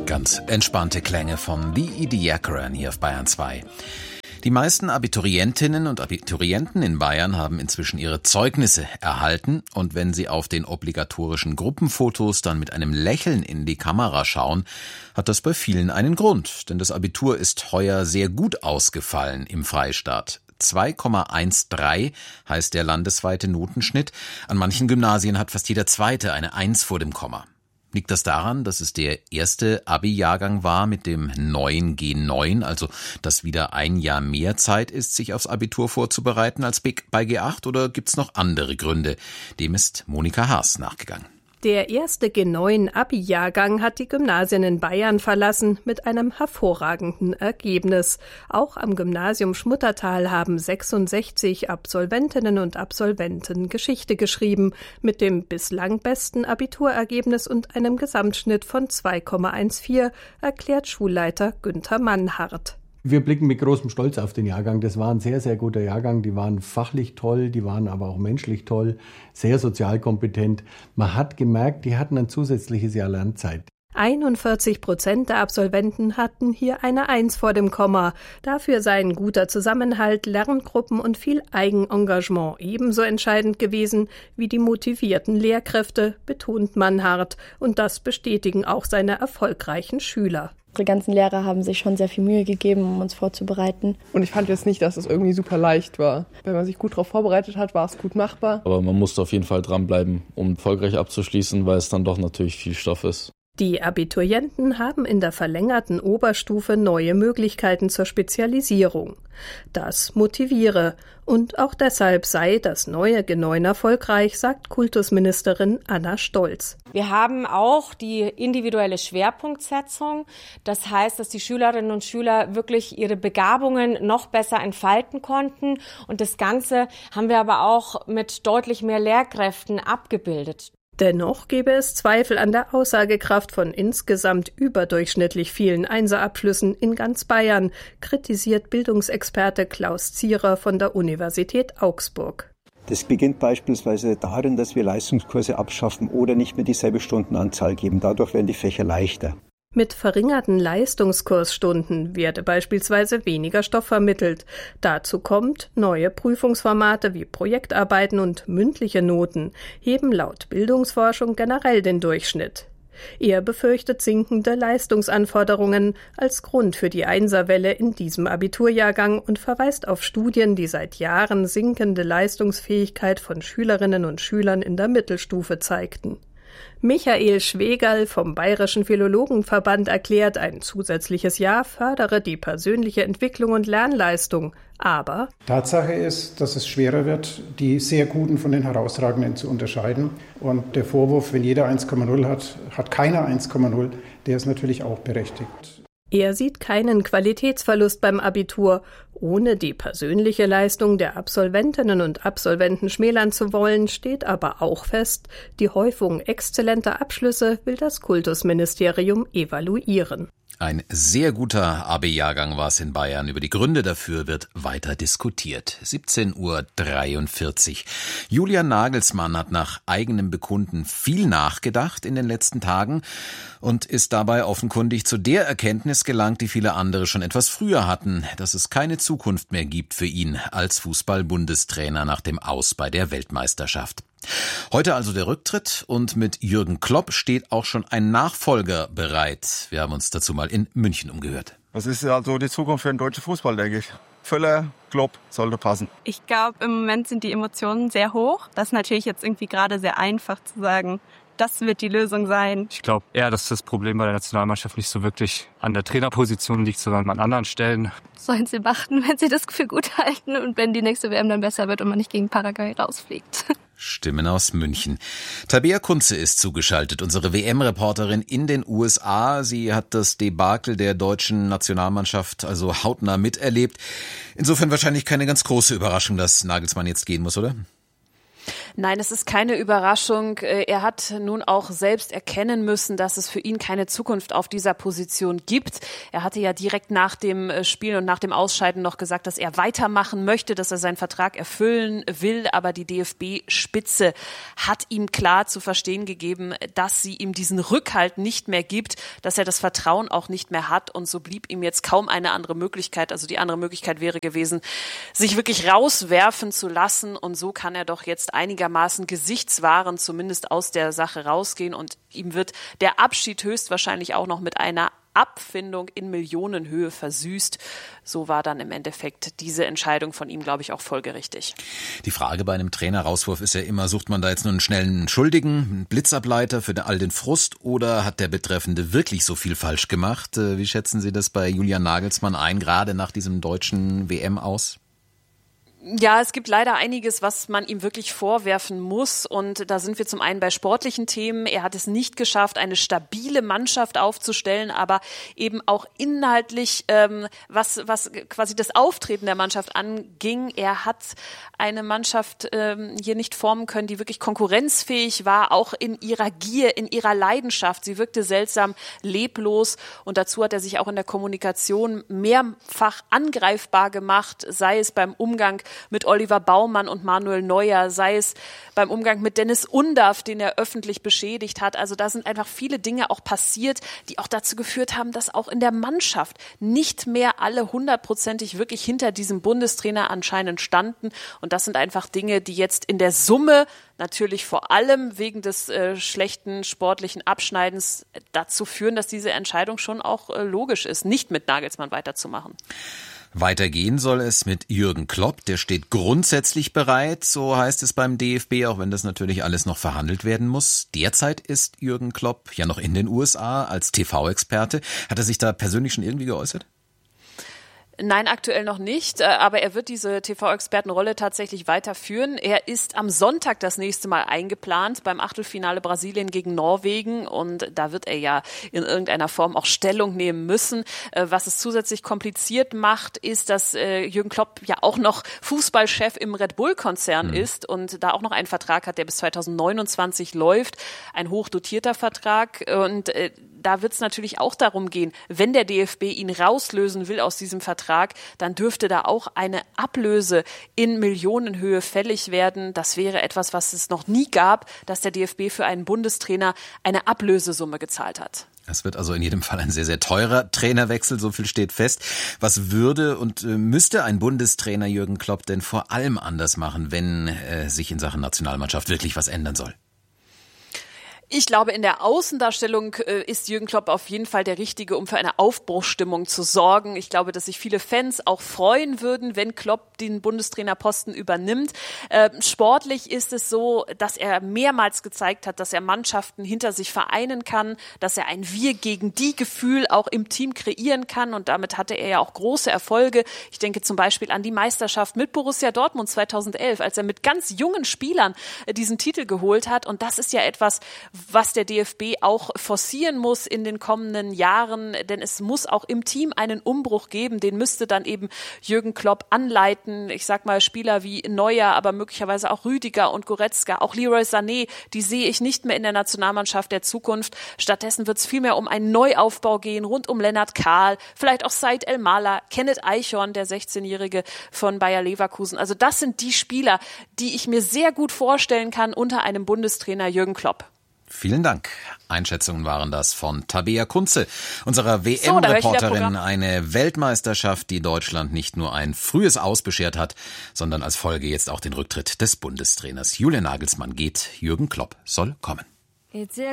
Ganz entspannte Klänge von The Ediacaran hier auf Bayern 2. Die meisten Abiturientinnen und Abiturienten in Bayern haben inzwischen ihre Zeugnisse erhalten und wenn sie auf den obligatorischen Gruppenfotos dann mit einem Lächeln in die Kamera schauen, hat das bei vielen einen Grund, denn das Abitur ist heuer sehr gut ausgefallen im Freistaat. 2,13 heißt der landesweite Notenschnitt. An manchen Gymnasien hat fast jeder Zweite eine 1 vor dem Komma. Liegt das daran, dass es der erste Abi-Jahrgang war mit dem neuen G9, also dass wieder ein Jahr mehr Zeit ist, sich aufs Abitur vorzubereiten als bei G8, oder gibt's noch andere Gründe? Dem ist Monika Haas nachgegangen. Der erste G9-Abi-Jahrgang hat die Gymnasien in Bayern verlassen mit einem hervorragenden Ergebnis. Auch am Gymnasium Schmuttertal haben 66 Absolventinnen und Absolventen Geschichte geschrieben, mit dem bislang besten Abiturergebnis und einem Gesamtschnitt von 2,14, erklärt Schulleiter Günther Mannhardt. Wir blicken mit großem Stolz auf den Jahrgang. Das war ein sehr, sehr guter Jahrgang. Die waren fachlich toll, die waren aber auch menschlich toll, sehr sozial kompetent. Man hat gemerkt, die hatten ein zusätzliches Jahr Lernzeit. 41% der Absolventen hatten hier eine 1 vor dem Komma. Dafür seien guter Zusammenhalt, Lerngruppen und viel Eigenengagement ebenso entscheidend gewesen wie die motivierten Lehrkräfte, betont Mannhardt. Und das bestätigen auch seine erfolgreichen Schüler. Unsere ganzen Lehrer haben sich schon sehr viel Mühe gegeben, um uns vorzubereiten. Und ich fand jetzt nicht, dass es irgendwie super leicht war. Wenn man sich gut darauf vorbereitet hat, war es gut machbar. Aber man musste auf jeden Fall dranbleiben, um erfolgreich abzuschließen, weil es dann doch natürlich viel Stoff ist. Die Abiturienten haben in der verlängerten Oberstufe neue Möglichkeiten zur Spezialisierung. Das motiviere. Und auch deshalb sei das neue G9 erfolgreich, sagt Kultusministerin Anna Stolz. Wir haben auch die individuelle Schwerpunktsetzung. Das heißt, dass die Schülerinnen und Schüler wirklich ihre Begabungen noch besser entfalten konnten. Und das Ganze haben wir aber auch mit deutlich mehr Lehrkräften abgebildet. Dennoch gäbe es Zweifel an der Aussagekraft von insgesamt überdurchschnittlich vielen Einserabschlüssen in ganz Bayern, kritisiert Bildungsexperte Klaus Zierer von der Universität Augsburg. Das beginnt beispielsweise darin, dass wir Leistungskurse abschaffen oder nicht mehr dieselbe Stundenanzahl geben. Dadurch werden die Fächer leichter. Mit verringerten Leistungskursstunden werde beispielsweise weniger Stoff vermittelt. Dazu kommt, neue Prüfungsformate wie Projektarbeiten und mündliche Noten heben laut Bildungsforschung generell den Durchschnitt. Er befürchtet sinkende Leistungsanforderungen als Grund für die Einserwelle in diesem Abiturjahrgang und verweist auf Studien, die seit Jahren sinkende Leistungsfähigkeit von Schülerinnen und Schülern in der Mittelstufe zeigten. Michael Schwegerl vom Bayerischen Philologenverband erklärt, ein zusätzliches Jahr fördere die persönliche Entwicklung und Lernleistung. Aber Tatsache ist, dass es schwerer wird, die sehr Guten von den Herausragenden zu unterscheiden. Und der Vorwurf, wenn jeder 1,0 hat, hat keiner 1,0, der ist natürlich auch berechtigt. Er sieht keinen Qualitätsverlust beim Abitur. Ohne die persönliche Leistung der Absolventinnen und Absolventen schmälern zu wollen, steht aber auch fest, die Häufung exzellenter Abschlüsse will das Kultusministerium evaluieren. Ein sehr guter Abi-Jahrgang war es in Bayern. Über die Gründe dafür wird weiter diskutiert. 17:43 Uhr. Julian Nagelsmann hat nach eigenem Bekunden viel nachgedacht in den letzten Tagen und ist dabei offenkundig zu der Erkenntnis gelangt, die viele andere schon etwas früher hatten, dass es keine Zukunft mehr gibt für ihn als Fußball-Bundestrainer nach dem Aus bei der Weltmeisterschaft. Heute also der Rücktritt und mit Jürgen Klopp steht auch schon ein Nachfolger bereit. Wir haben uns dazu mal in München umgehört. Das ist also die Zukunft für den deutschen Fußball, denke ich. Völler, Klopp, sollte passen. Ich glaube, im Moment sind die Emotionen sehr hoch. Das ist natürlich jetzt irgendwie gerade sehr einfach zu sagen, das wird die Lösung sein. Ich glaube eher, dass das Problem bei der Nationalmannschaft nicht so wirklich an der Trainerposition liegt, sondern an anderen Stellen. Sollen sie machen, wenn sie das für gut halten und wenn die nächste WM dann besser wird und man nicht gegen Paraguay rausfliegt. Stimmen aus München. Tabea Kunze ist zugeschaltet, unsere WM-Reporterin in den USA. Sie hat das Debakel der deutschen Nationalmannschaft also hautnah miterlebt. Insofern wahrscheinlich keine ganz große Überraschung, dass Nagelsmann jetzt gehen muss, oder? Nein, es ist keine Überraschung. Er hat nun auch selbst erkennen müssen, dass es für ihn keine Zukunft auf dieser Position gibt. Er hatte ja direkt nach dem Spiel und nach dem Ausscheiden noch gesagt, dass er weitermachen möchte, dass er seinen Vertrag erfüllen will. Aber die DFB-Spitze hat ihm klar zu verstehen gegeben, dass sie ihm diesen Rückhalt nicht mehr gibt, dass er das Vertrauen auch nicht mehr hat. Und so blieb ihm jetzt kaum eine andere Möglichkeit. Also die andere Möglichkeit wäre gewesen, sich wirklich rauswerfen zu lassen. Und so kann er doch jetzt einigermaßen gesichtswahrend zumindest aus der Sache rausgehen und ihm wird der Abschied höchstwahrscheinlich auch noch mit einer Abfindung in Millionenhöhe versüßt. So war dann im Endeffekt diese Entscheidung von ihm, glaube ich, auch folgerichtig. Die Frage bei einem Trainerauswurf ist ja immer, sucht man da jetzt nur einen schnellen Schuldigen, einen Blitzableiter für all den Frust oder hat der Betreffende wirklich so viel falsch gemacht? Wie schätzen Sie das bei Julian Nagelsmann ein, gerade nach diesem deutschen WM aus? Ja, es gibt leider einiges, was man ihm wirklich vorwerfen muss. Und da sind wir zum einen bei sportlichen Themen. Er hat es nicht geschafft, eine stabile Mannschaft aufzustellen, aber eben auch inhaltlich, was quasi das Auftreten der Mannschaft anging. Er hat eine Mannschaft hier nicht formen können, die wirklich konkurrenzfähig war, auch in ihrer Gier, in ihrer Leidenschaft. Sie wirkte seltsam leblos und dazu hat er sich auch in der Kommunikation mehrfach angreifbar gemacht, sei es beim Umgang mit Oliver Baumann und Manuel Neuer, sei es beim Umgang mit Dennis Undaff, den er öffentlich beschädigt hat. Also da sind einfach viele Dinge auch passiert, die auch dazu geführt haben, dass auch in der Mannschaft nicht mehr alle hundertprozentig wirklich hinter diesem Bundestrainer anscheinend standen. Und das sind einfach Dinge, die jetzt in der Summe natürlich vor allem wegen des schlechten sportlichen Abschneidens dazu führen, dass diese Entscheidung schon auch logisch ist, nicht mit Nagelsmann weiterzumachen. Weitergehen soll es mit Jürgen Klopp, der steht grundsätzlich bereit, so heißt es beim DFB, auch wenn das natürlich alles noch verhandelt werden muss. Derzeit ist Jürgen Klopp ja noch in den USA als TV-Experte. Hat er sich da persönlich schon irgendwie geäußert? Nein, aktuell noch nicht, aber er wird diese TV-Expertenrolle tatsächlich weiterführen. Er ist am Sonntag das nächste Mal eingeplant beim Achtelfinale Brasilien gegen Norwegen und da wird er ja in irgendeiner Form auch Stellung nehmen müssen. Was es zusätzlich kompliziert macht, ist, dass Jürgen Klopp ja auch noch Fußballchef im Red Bull-Konzern ist und da auch noch einen Vertrag hat, der bis 2029 läuft, ein hochdotierter Vertrag und da wird es natürlich auch darum gehen, wenn der DFB ihn rauslösen will aus diesem Vertrag, dann dürfte da auch eine Ablöse in Millionenhöhe fällig werden. Das wäre etwas, was es noch nie gab, dass der DFB für einen Bundestrainer eine Ablösesumme gezahlt hat. Es wird also in jedem Fall ein sehr, sehr teurer Trainerwechsel, so viel steht fest. Was würde und müsste ein Bundestrainer Jürgen Klopp denn vor allem anders machen, wenn sich in Sachen Nationalmannschaft wirklich was ändern soll? Ich glaube, in der Außendarstellung ist Jürgen Klopp auf jeden Fall der Richtige, um für eine Aufbruchsstimmung zu sorgen. Ich glaube, dass sich viele Fans auch freuen würden, wenn Klopp den Bundestrainerposten übernimmt. Sportlich ist es so, dass er mehrmals gezeigt hat, dass er Mannschaften hinter sich vereinen kann, dass er ein Wir-gegen-die-Gefühl auch im Team kreieren kann und damit hatte er ja auch große Erfolge. Ich denke zum Beispiel an die Meisterschaft mit Borussia Dortmund 2011, als er mit ganz jungen Spielern diesen Titel geholt hat und das ist ja etwas, was der DFB auch forcieren muss in den kommenden Jahren, denn es muss auch im Team einen Umbruch geben, den müsste dann eben Jürgen Klopp anleiten. Ich sag mal Spieler wie Neuer, aber möglicherweise auch Rüdiger und Goretzka, auch Leroy Sané, die sehe ich nicht mehr in der Nationalmannschaft der Zukunft. Stattdessen wird es vielmehr um einen Neuaufbau gehen, rund um Lennart Kahl, vielleicht auch Said El-Mala, Kenneth Eichhorn, der 16-Jährige von Bayer Leverkusen. Also das sind die Spieler, die ich mir sehr gut vorstellen kann unter einem Bundestrainer Jürgen Klopp. Vielen Dank. Einschätzungen waren das von Tabea Kunze, unserer WM-Reporterin. Eine Weltmeisterschaft, die Deutschland nicht nur ein frühes Aus beschert hat, sondern als Folge jetzt auch den Rücktritt des Bundestrainers. Julian Nagelsmann geht, Jürgen Klopp soll kommen.